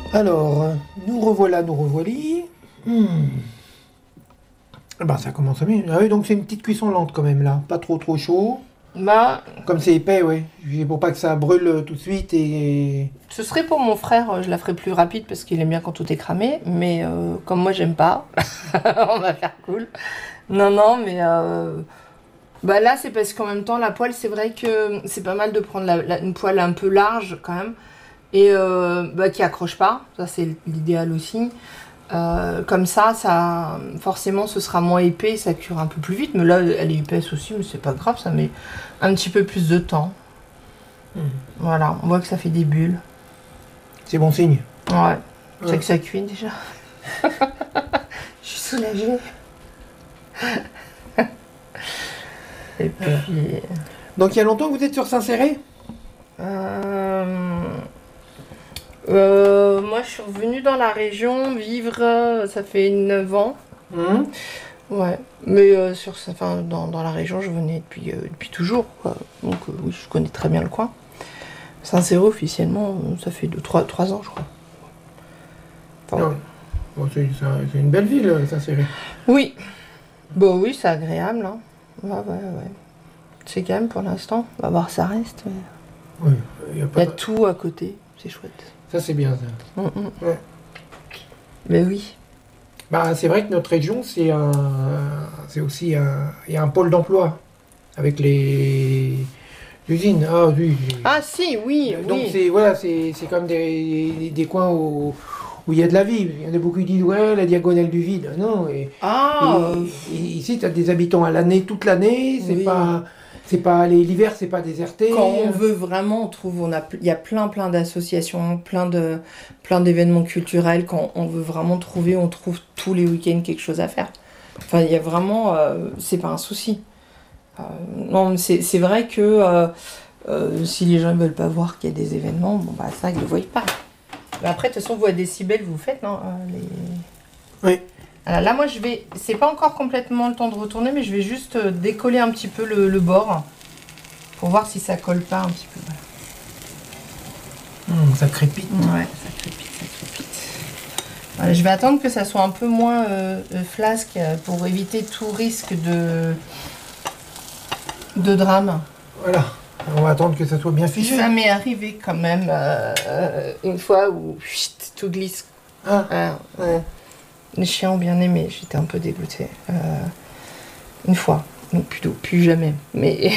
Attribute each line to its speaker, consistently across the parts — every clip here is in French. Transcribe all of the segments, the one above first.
Speaker 1: Alors, nous revoilà, nous revoilis. Ben, ça commence bien. Ah oui, donc c'est une petite cuisson lente quand même là. Pas trop trop chaud.
Speaker 2: Bah,
Speaker 1: Comme c'est épais, oui. Pour pas que ça brûle tout de suite et...
Speaker 2: ce serait pour mon frère, je la ferais plus rapide parce qu'il aime bien quand tout est cramé, mais comme moi j'aime pas, on va faire cool. Non, non, mais bah là c'est parce qu'en même temps la poêle, c'est vrai que c'est pas mal de prendre une poêle un peu large quand même et bah, qui accroche pas, ça c'est l'idéal aussi. Comme ça, forcément ce sera moins épais, ça cuire un peu plus vite, mais là elle est épaisse aussi, mais c'est pas grave, ça met un petit peu plus de temps. Voilà, on voit que ça fait des bulles.
Speaker 1: C'est bon signe.
Speaker 2: Ouais, c'est
Speaker 1: Ouais.
Speaker 2: que ça cuit déjà. Je suis soulagée. Et puis,
Speaker 1: Donc il y a longtemps que vous êtes sur Saint-Céré?
Speaker 2: euh, moi, je suis revenue dans la région vivre, ça fait 9 ans.
Speaker 1: Hum.
Speaker 2: Ouais, mais enfin, dans la région, je venais depuis toujours, quoi. Donc, oui, je connais très bien le coin. Saint-Céré, officiellement, ça fait 3 ans, je crois. Enfin,
Speaker 1: Ouais. Bon, c'est une belle ville, Saint-Céré.
Speaker 2: oui, bon, oui, c'est agréable, hein. Ouais, ouais, ouais. C'est calme pour l'instant. On va voir, ça reste.
Speaker 1: Oui, il y a
Speaker 2: Il
Speaker 1: pas...
Speaker 2: y a tout à côté, c'est chouette.
Speaker 1: Ça c'est bien ça. Ouais.
Speaker 2: Mais oui.
Speaker 1: Bah, c'est vrai que notre région, c'est aussi il y a un pôle d'emploi avec les usines. Ah oui.
Speaker 2: Ah si, oui,
Speaker 1: Donc
Speaker 2: oui.
Speaker 1: c'est voilà, c'est comme des coins où il y a de la vie. Il y en a beaucoup qui disent ouais, la diagonale du vide. Non,
Speaker 2: Ah,
Speaker 1: et ici tu as des habitants à l'année, toute l'année.
Speaker 2: oui.
Speaker 1: C'est pas l'hiver, c'est pas déserté.
Speaker 2: Quand on veut vraiment, on trouve, il y a plein d'associations, plein d'événements culturels. Quand on veut vraiment trouver, on trouve tous les week-ends quelque chose à faire. Enfin, il y a vraiment, c'est pas un souci. Non, mais c'est vrai que si les gens ne veulent pas voir qu'il y a des événements, bon bah ça, ils ne le voient pas. Mais après, de toute façon, vous à décibels, vous faites, non
Speaker 1: Oui.
Speaker 2: Alors là, moi, c'est pas encore complètement le temps de retourner, mais je vais juste décoller un petit peu le bord pour voir si ça colle pas un petit peu.
Speaker 1: Ça crépite.
Speaker 2: Ouais, ça crépite, ça crépite. Voilà, je vais attendre que ça soit un peu moins flasque pour éviter tout risque de drame.
Speaker 1: Voilà. On va attendre que ça soit bien figé.
Speaker 2: Ça m'est arrivé quand même une fois où chut, tout glisse.
Speaker 1: Ah,
Speaker 2: Ouais. Les chiens ont bien aimé, j'étais un peu dégoûtée. Une fois, donc plus jamais. Mais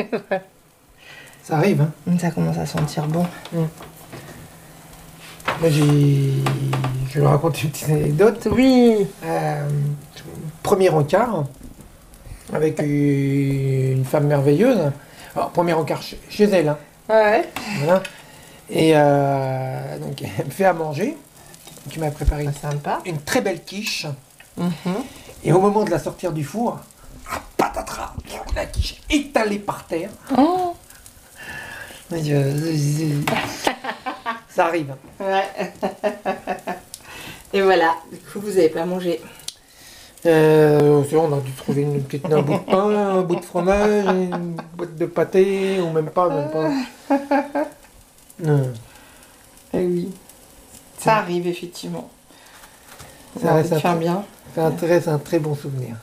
Speaker 1: ça arrive. Hein.
Speaker 2: ça commence à sentir bon.
Speaker 1: Moi, je vais raconter une petite anecdote.
Speaker 2: Oui.
Speaker 1: Premier encart avec une femme merveilleuse. Alors, premier encart chez elle. Hein.
Speaker 2: Ouais.
Speaker 1: Voilà. Et donc, elle me fait à manger. Qui m'a préparé
Speaker 2: Sympa.
Speaker 1: une très belle quiche.
Speaker 2: Mhm.
Speaker 1: Et au moment de la sortir du four, patatras, la quiche étalée par terre.
Speaker 2: Oh.
Speaker 1: Mais, ça arrive.
Speaker 2: Ouais. Et voilà, du coup, vous n'avez pas mangé.
Speaker 1: On a dû trouver un bout de pain, un bout de fromage, une boîte de pâté, ou même pas. Non.
Speaker 2: Eh oui. Ça arrive, effectivement.
Speaker 1: Ça reste
Speaker 2: faire bien.
Speaker 1: c'est un très bon souvenir.